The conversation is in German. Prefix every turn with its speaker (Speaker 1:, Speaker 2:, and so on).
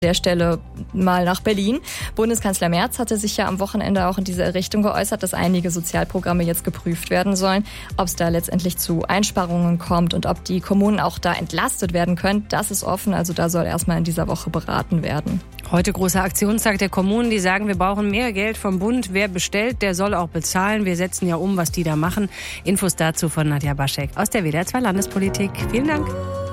Speaker 1: Der Stelle mal nach Berlin. Bundeskanzler Merz hatte sich ja am Wochenende auch in diese Richtung geäußert, dass einige Sozialprogramme jetzt geprüft werden sollen. Ob es da letztendlich zu Einsparungen kommt und ob die Kommunen auch da entlastet werden können, das ist offen. Also da soll erstmal in dieser Woche beraten werden.
Speaker 2: Heute großer Aktionstag der Kommunen, die sagen, wir brauchen mehr Geld vom Bund. Wer bestellt, der soll auch bezahlen. Wir setzen ja um, was die da machen. Infos dazu von Nadja Baschek aus der WDR 2 Landespolitik. Vielen Dank.